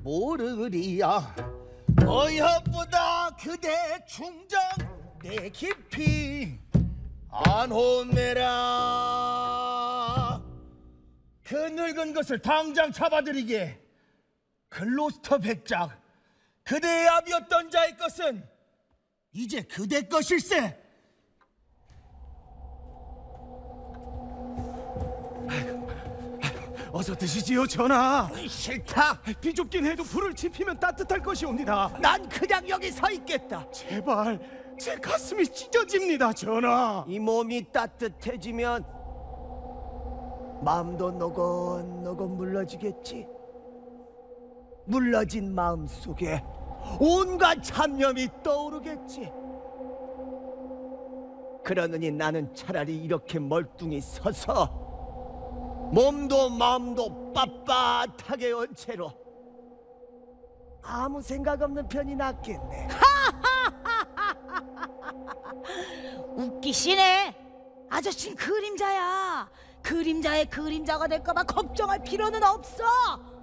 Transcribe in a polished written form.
모르리야. 어여보다 그대 충정 내 깊이 안 혼내라. 그 늙은 것을 당장 잡아들이게. 글로스터 백작, 그대의 아비였던 자의 것은 이제 그대 것일세. 어서 드시지요, 전하. 싫다. 비좁긴 해도 불을 지피면 따뜻할 것이옵니다. 난 그냥 여기 서 있겠다. 제발, 제 가슴이 찢어집니다, 전하. 이 몸이 따뜻해지면 마음도 노곤노곤 물러지겠지. 물러진 마음 속에 온갖 잡념이 떠오르겠지. 그러느니 나는 차라리 이렇게 멀뚱히 서서 몸도 마음도 빳빳하게 온 채로 아무 생각 없는 편이 낫겠네. 웃기시네. 아저씨는 그림자야. 그림자의 그림자가 될까봐 걱정할 필요는 없어.